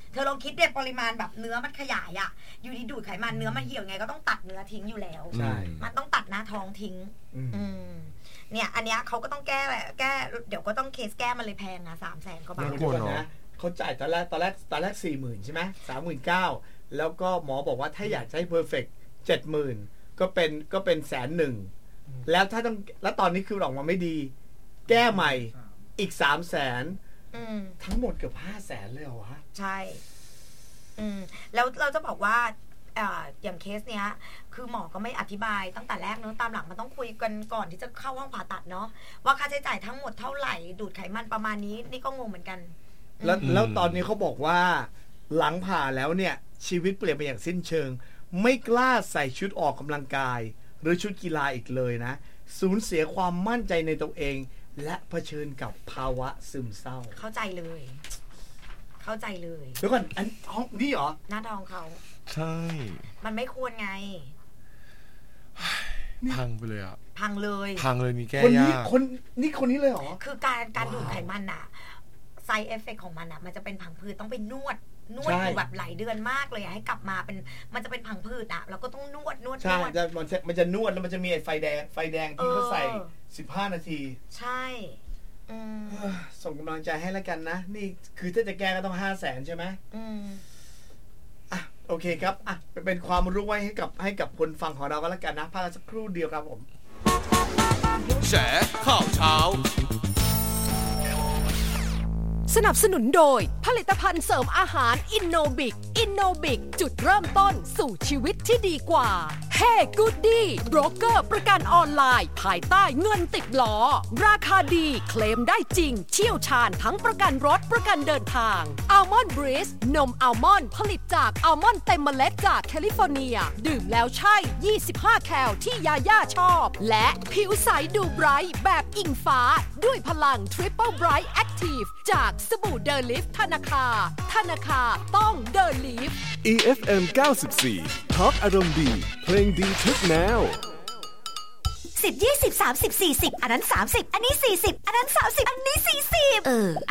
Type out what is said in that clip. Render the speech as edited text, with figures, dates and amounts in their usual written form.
เธอลองคิดเด็ดปริมาณแบบเนื้อมันขยายอ่ะอยู่ดีดูดไขมันเนื้อมันเหี่ยวไงก็ต้องตัดเนื้อทิ้งอยู่แล้วใช่มันต้องตัดหน้าท้องทิ้งเนี่ยอันเนี้ยเขาก็ต้องแก้เดี๋ยวก็ต้องเคสแก้มันเลยแพงนะ300,000 กว่าบาทนะเขาจ่ายตอนแรก 40,000 ใช่ไหม 39,000 แล้วก็หมอบอกว่าถ้าอยากให้เพอร์เฟกต์ 70,000 ก็เป็น100,000แล้วถ้าต้องแล้วตอนนี้คือออกมาไม่ดีแก้ใหม่อีก 300,000ทั้งหมดเกือบ 500,000 เลยเหรอวะใช่แล้วเราจะบอกว่าอย่างเคสเนี้ยคือหมอก็ไม่อธิบายตั้งแต่แรกเนอะตามหลังมันต้องคุยกันก่อนที่จะเข้าห้องผ่าตัดเนาะว่าค่าใช้จ่ายทั้งหมดเท่าไหร่ดูดไขมันประมาณนี้นี่ก็งงเหมือนกันแล้วตอนนี้เขาบอกว่าหลังผ่าแล้วเนี่ยชีวิตเปลี่ยนไปอย่างสิ้นเชิงไม่กล้าใส่ชุดออกกำลังกายหรือชุดกีฬาอีกเลยนะสูญเสียความมั่นใจในตัวเองและเผชิญกับภาวะซึมเศร้าเข้าใจเลยเดี๋ยวก่อนอันท้องนี่เหรอหน้าท้องเขาใช่มันไม่ควรไงพังไปเลยอ่ะพังเลยนี่แก้ยากคนนี้เลยเหรอคือการดูดไขมันอ่ะไซด์เอฟเฟคของมันอ่ะมันจะเป็นผังผืดต้องไปนวดอยู่แบบหลายเดือนมากเลยให้กลับมาเป็นมันจะเป็นผังผืดอ่ะแล้วก็ต้องนวดใช่มันจะนวดแล้วมันจะมีไฟแดงที่เขาใส่15 นาทีใช่ส่งกำลังใจให้แล้วกันนะนี่คือถ้าจะแก้ก็ต้อง 500,000 ใช่ไหมโอเคครับเป็นความรู้ไว้ให้กับคนฟังของเราก็แล้วกันนะพักสักครู่เดียวครับผมแฉข่าวเช้าสนับสนุนโดยผลิตภัณฑ์เสริมอาหารอินโนบิกจุดเริ่มต้นสู่ชีวิตที่ดีกว่าเฮ้กูดดี้โบรกเกอร์ประกันออนไลน์ภายใต้เงินติดล้อราคาดีเคลมได้จริงเชี่ยวชาญทั้งประกันรถประกันเดินทางอัลมอนด์บริสนมอัลมอนด์ผลิตจากอัลมอนด์เต็มเมล็ดจากแคลิฟอร์เนียดื่มแล้วใช่25 แคลที่ยาย่าชอบและผิวใสดูไบรท์แบบอิงฟ้าด้วยพลัง Triple Bright Active จากสบู่เดอลิฟธนาคารต้องเดอลิฟ EFM 94 Talk อารมณ์ดีเพลงดีทุกแนว 10 20 30 40อันนั้น30อันนี้40อันนั้น30อันนี้40